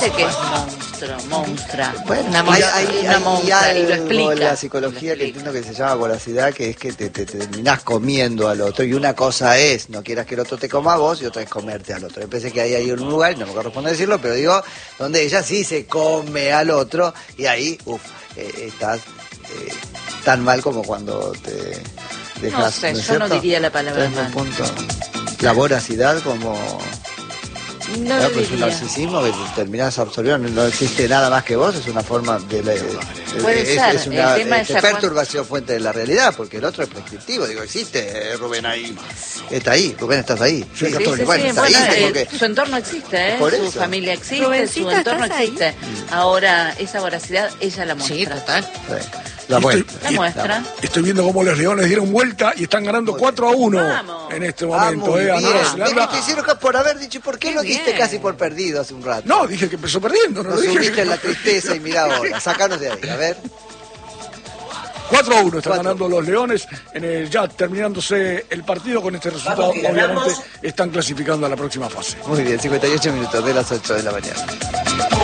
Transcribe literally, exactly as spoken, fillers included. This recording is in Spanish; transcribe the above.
dice que es monstruo, monstrua. Bueno, una hay, monstrua, hay, una hay monstrua, y lo algo explica. en la psicología que entiendo que se llama voracidad, que es que te, te, te terminás comiendo al otro. Y una cosa es, no quieras que el otro te coma a vos, y otra es comerte al otro. Yo pensé que ahí hay un lugar, y no me corresponde decirlo, pero digo, donde ella sí se come al otro, y ahí, uff, eh, estás eh, tan mal como cuando te dejas. No sé, ¿no es yo no cierto? diría la palabra Entonces, mal. un punto. La voracidad como... No Ah, lo pues es un diría. narcisismo que terminás absorbiendo, no existe nada más que vos, es una forma de... de- Puede es, ser, es una el tema es este, ya cuando- perturbación fuente de la realidad, porque el otro es prescriptivo, digo, existe, eh, Rubén ahí, está ahí, Rubén estás ahí. Sí, sí, Bueno, sí, bueno, está bueno, ahí, eh, porque... su entorno existe, ¿eh? Por Su eso. familia existe, su Rubencita, entorno ¿estás ahí? existe. Ahora, esa voracidad, ella la muestra. Sí, total. Sí, la Estoy- muestra. La muestra. Estoy viendo cómo los Leones dieron vuelta y están ganando Muy cuatro a uno Vamos. en este Ah, momento. muy eh. bien. Andrés, ¿Ves Laura- que te hicieron ca- por haber dicho, ¿por qué, Qué lo diste bien. casi por perdido hace un rato? No, dije que empezó perdiendo, no Nos lo dije. subiste en la tristeza y mirá ahora, sacanos de ahí, a ver. cuatro a uno están Cuatro. ganando los Leones, en el, ya terminándose el partido con este resultado, obviamente están clasificando a la próxima fase. Muy bien, cincuenta y ocho minutos de las ocho de la mañana.